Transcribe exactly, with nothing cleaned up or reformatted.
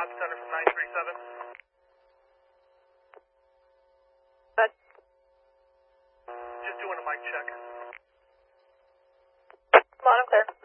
lab center from nine three seven. But Just doing a mic check. loud and clear.